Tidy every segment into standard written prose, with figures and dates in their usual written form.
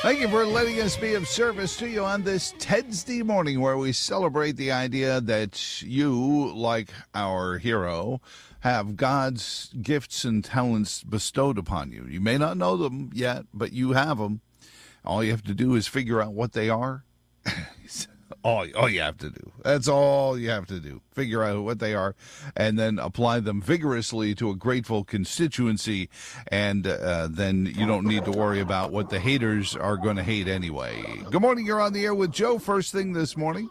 Thank you for letting us be of service to you on this Tedsday morning where we celebrate the idea that you, like our hero, have God's gifts and talents bestowed upon you. You may not know them yet, but you have them. All you have to do is figure out what they are. All you have to do. That's all you have to do. Figure out what they are and then apply them vigorously to a grateful constituency. And then you don't need to worry about what the haters are going to hate anyway. Good morning. You're on the air with Joe. First thing this morning.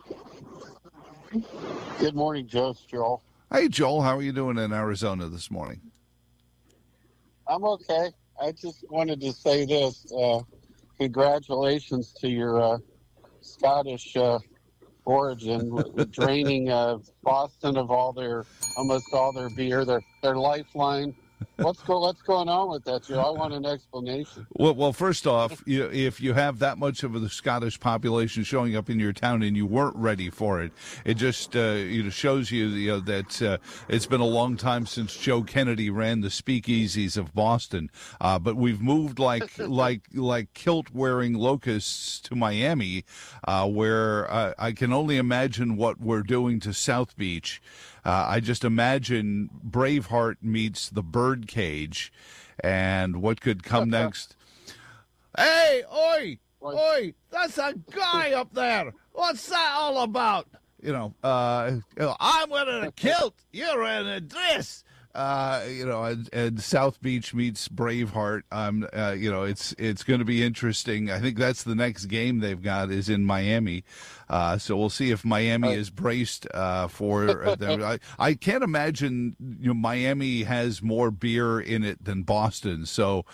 Good morning, Joe. It's Joel. Hey, Joel. How are you doing in Arizona this morning? I'm okay. I just wanted to say this. Congratulations to your Scottish origin, draining Boston of almost all their beer, their lifeline. What's going on with that, Joe? I want an explanation. Well, first off, if you have that much of the Scottish population showing up in your town and you weren't ready for it, it just shows you, that it's been a long time since Joe Kennedy ran the speakeasies of Boston. But we've moved like kilt-wearing locusts to Miami, where I can only imagine what we're doing to South Beach. I just imagine Braveheart meets the birdcage, and what could come next. Hey, oi, that's a guy up there. What's that all about? I'm wearing a kilt. You're in a dress. And South Beach meets Braveheart. It's going to be interesting. I think that's the next game they've got is in Miami. So we'll see if Miami is braced for them. I can't imagine Miami has more beer in it than Boston. So,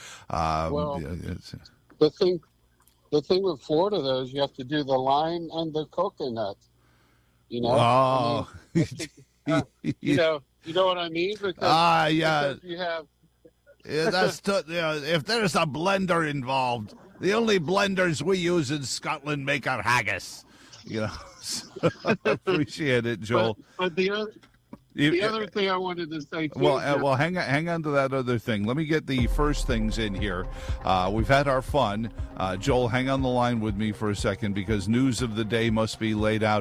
the thing with Florida though is you have to do the lime and the coconut. Oh. You know what I mean? Because you have. Yeah, that's if there's a blender involved, the only blenders we use in Scotland make our haggis. So appreciate it, Joel. But the other thing I wanted to say too. Well, hang on to that other thing. Let me get the first things in here. We've had our fun. Joel, hang on the line with me for a second because news of the day must be laid out.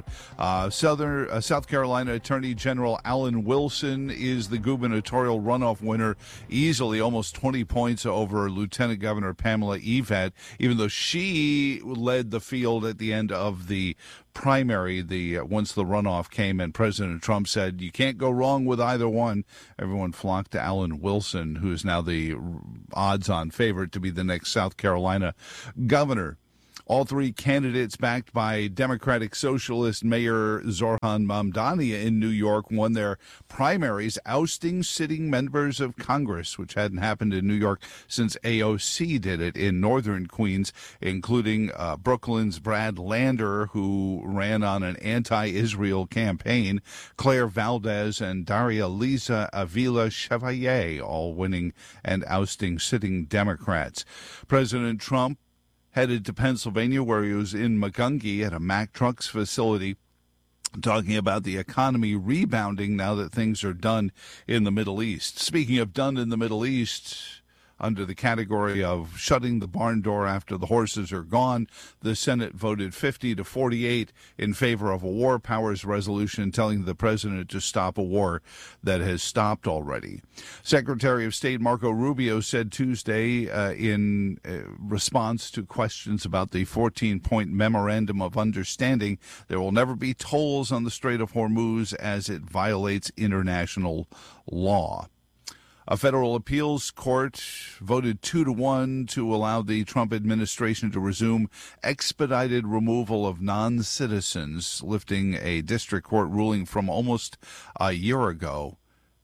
South Carolina Attorney General Alan Wilson is the gubernatorial runoff winner, easily almost 20 points over Lieutenant Governor Pamela Evette, even though she led the field at the end of the primary, once the runoff came and President Trump said you can't go wrong with either one. Everyone flocked to Alan Wilson, who is now the odds-on favorite to be the next South Carolina governor. All three candidates backed by Democratic Socialist Mayor Zohran Mamdani in New York won their primaries, ousting sitting members of Congress, which hadn't happened in New York since AOC did it in northern Queens, including Brooklyn's Brad Lander, who ran on an anti-Israel campaign, Claire Valdez and Daria Lisa Avila Chevalier, all winning and ousting sitting Democrats. President Trump headed to Pennsylvania, where he was in Macungie at a Mack Trucks facility, talking about the economy rebounding now that things are done in the Middle East. Speaking of done in the Middle East, under the category of shutting the barn door after the horses are gone, the Senate voted 50-48 in favor of a war powers resolution telling the president to stop a war that has stopped already. Secretary of State Marco Rubio said Tuesday in response to questions about the 14-point memorandum of understanding, there will never be tolls on the Strait of Hormuz as it violates international law. A federal appeals court voted 2-1 to allow the Trump administration to resume expedited removal of non-citizens, lifting a district court ruling from almost a year ago.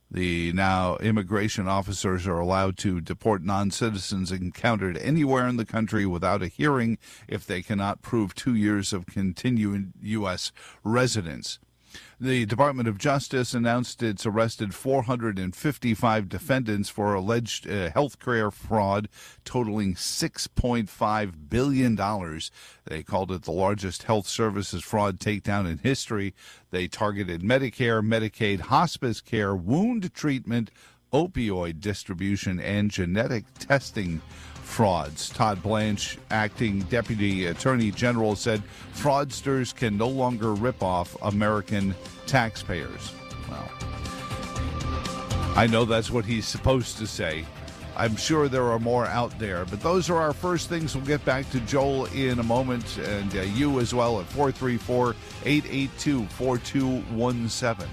Now immigration officers are allowed to deport non-citizens encountered anywhere in the country without a hearing if they cannot prove 2 years of continuing U.S. residence. The Department of Justice announced it's arrested 455 defendants for alleged health care fraud totaling $6.5 billion. They called it the largest health services fraud takedown in history. They targeted Medicare, Medicaid, hospice care, wound treatment, opioid distribution and genetic testing frauds. Todd Blanche, acting Deputy Attorney General, said fraudsters can no longer rip off American taxpayers. Well, I know that's what he's supposed to say. I'm sure there are more out there, but those are our first things. We'll get back to Joel in a moment, and you as well at 434-882-4217.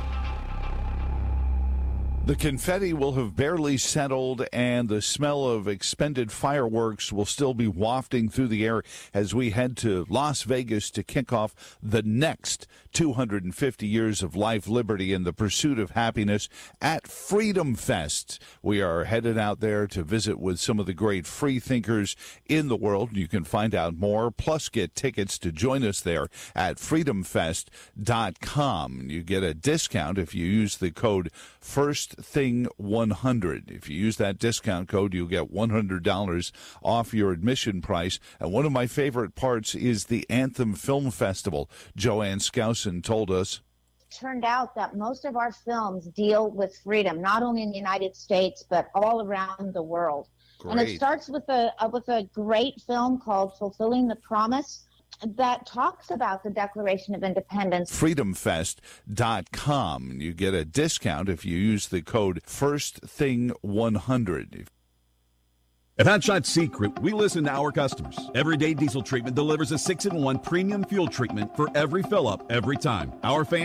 The confetti will have barely settled, and the smell of expended fireworks will still be wafting through the air as we head to Las Vegas to kick off the next 250 years of life, liberty, and the pursuit of happiness at Freedom Fest. We are headed out there to visit with some of the great free thinkers in the world. You can find out more, plus get tickets to join us there at freedomfest.com. You get a discount if you use the code FIRSTTHING100. If you use that discount code, you'll get $100 off your admission price. And one of my favorite parts is the Anthem Film Festival. Joanne Skousen told us. Turned out that most of our films deal with freedom, not only in the United States, but all around the world. Great. And it starts with a great film called Fulfilling the Promise that talks about the Declaration of Independence. Freedomfest.com. You get a discount if you use the code FIRSTTHING100. At Hot Shot Secret, we listen to our customers. Everyday Diesel Treatment delivers a 6-in-1 premium fuel treatment for every fill-up, every time. Our fans